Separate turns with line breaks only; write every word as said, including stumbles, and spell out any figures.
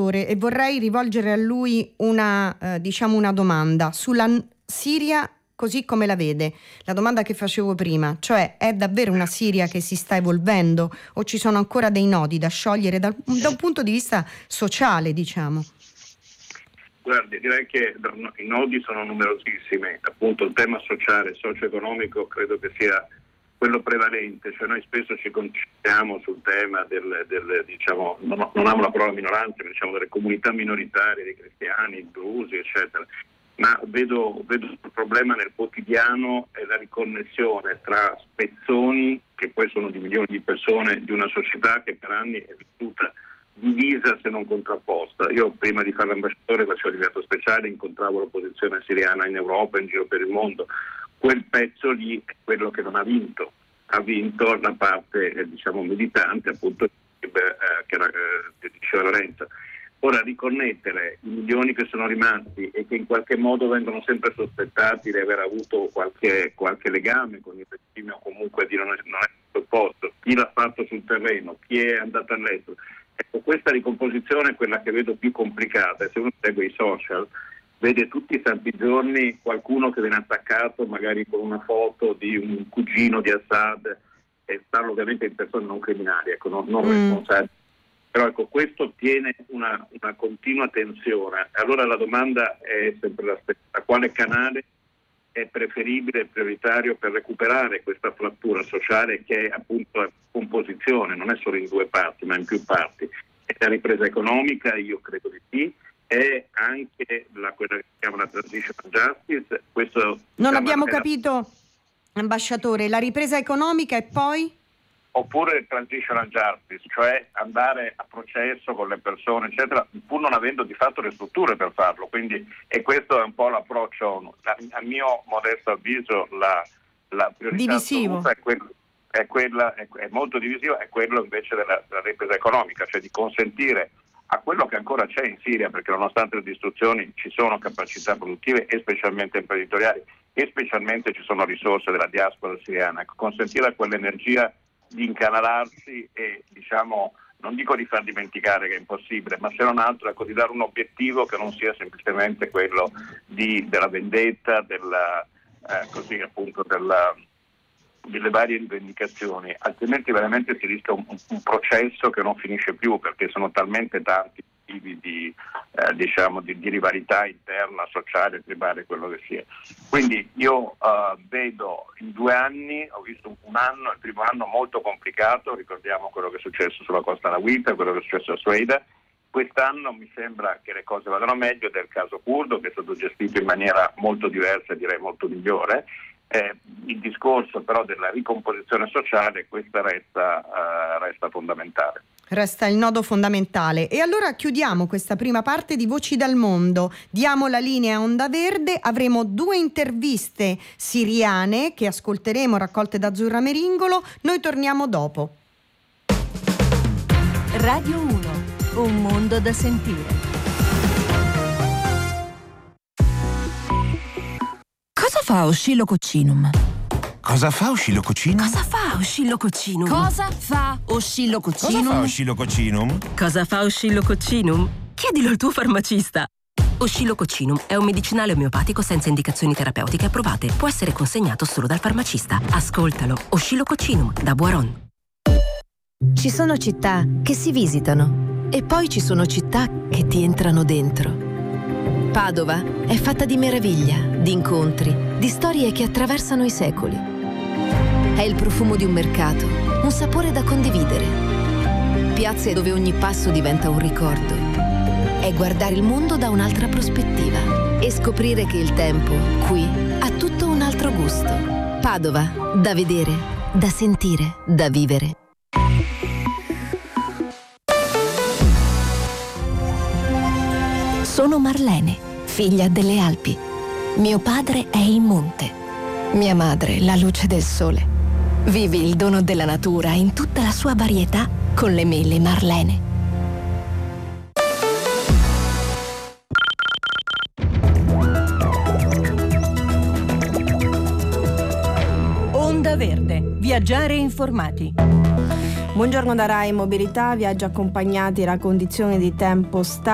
ambasciatore, e vorrei rivolgere a lui una, eh, diciamo una domanda sulla Siria così come la vede. La domanda che facevo prima, cioè è davvero una Siria che si sta evolvendo o ci sono ancora dei nodi da sciogliere da, da un punto di vista sociale, diciamo?
Guardi, direi che i nodi sono numerosissimi, appunto il tema sociale, socio-economico credo che sia quello prevalente, cioè noi spesso ci concentriamo sul tema del, del diciamo, non, non amo la parola minoranze, ma diciamo delle comunità minoritarie, dei cristiani, drusi, eccetera, ma vedo, vedo il problema nel quotidiano e la riconnessione tra spezzoni, che poi sono di milioni di persone, di una società che per anni è vissuta divisa se non contrapposta. Io prima di fare l'ambasciatore facevo l'inviato speciale, incontravo l'opposizione siriana in Europa, in giro per il mondo. Quel pezzo lì è quello che non ha vinto, ha vinto la parte eh, diciamo militante, appunto eh, che era, eh, diceva Lorenzo. Ora riconnettere i milioni che sono rimasti e che in qualche modo vengono sempre sospettati di aver avuto qualche, qualche legame con il regime o comunque di non essere sottoposto, chi l'ha fatto sul terreno, chi è andato all'estero. Ecco, questa ricomposizione è quella che vedo più complicata, e se uno segue i social vede tutti i santi giorni qualcuno che viene attaccato magari con una foto di un cugino di Assad, e parlo ovviamente di persone non criminali, ecco, non, non mm. responsabili. Però ecco, questo tiene una, una continua tensione. Allora la domanda è sempre la stessa: quale canale è preferibile e prioritario per recuperare questa frattura sociale che è appunto a composizione, non è solo in due parti ma in più parti? È la ripresa economica? Io credo di sì. È anche la, quella che si chiama la transition justice. Questo,
non
diciamo,
abbiamo
la...
capito, ambasciatore, la ripresa economica e poi?
Oppure il transitional justice, cioè andare a processo con le persone, eccetera, pur non avendo di fatto le strutture per farlo. Quindi, e questo è un po' l'approccio, la, a mio modesto avviso, la, la priorità
divisivo.
assoluta è, quel, è, quella, è, è molto divisivo, è quello invece della, della ripresa economica, cioè di consentire a quello che ancora c'è in Siria, perché nonostante le distruzioni ci sono capacità produttive e specialmente imprenditoriali, e specialmente ci sono risorse della diaspora siriana, ecco, consentire a quell'energia di incanalarsi e, diciamo, non dico di far dimenticare che è impossibile, ma se non altro ecco, di dare un obiettivo che non sia semplicemente quello di, della vendetta, della, eh, così appunto della, delle varie rivendicazioni, altrimenti veramente si rischia un, un processo che non finisce più, perché sono talmente tanti tipi di, eh, diciamo, di, di rivalità interna, sociale, tribale, quello che sia. Quindi io uh, vedo in due anni, ho visto un anno, il primo anno molto complicato, ricordiamo quello che è successo sulla costa Alawita, quello che è successo a Sueda. Quest'anno mi sembra che le cose vadano meglio del caso curdo, che è stato gestito in maniera molto diversa e direi molto migliore. Eh, il discorso però della ricomposizione sociale, questa resta, uh, resta fondamentale.
Resta il nodo fondamentale. E allora chiudiamo questa prima parte di Voci dal Mondo. Diamo la linea a Onda Verde. Avremo due interviste siriane che ascolteremo, raccolte da Azzurra Meringolo. Noi torniamo dopo.
Radio uno, un mondo da sentire.
Cosa fa Oscillococcinum?
Cosa fa Oscillococcinum?
Cosa fa Oscillococcinum?
Cosa fa Oscillococcinum?
Cosa fa Oscillococcinum?
Cosa fa Oscillococcinum? Chiedilo al tuo farmacista. Oscillococcinum è un medicinale omeopatico senza indicazioni terapeutiche approvate. Può essere consegnato solo dal farmacista. Ascoltalo. Oscillococcinum da Boiron.
Ci sono città che si visitano e poi ci sono città che ti entrano dentro. Padova è fatta di meraviglia, di incontri, di storie che attraversano i secoli. È il profumo di un mercato, un sapore da condividere. Piazze dove ogni passo diventa un ricordo. È guardare il mondo da un'altra prospettiva e scoprire che il tempo, qui, ha tutto un altro gusto. Padova, da vedere, da sentire, da vivere.
Sono Marlene, figlia delle Alpi. Mio padre è il monte. Mia madre, la luce del sole. Vivi il dono della natura in tutta la sua varietà con le mele Marlene.
Onda Verde, viaggiare informati.
Buongiorno da Rai Mobilità, viaggi accompagnati da condizioni di tempo stabile.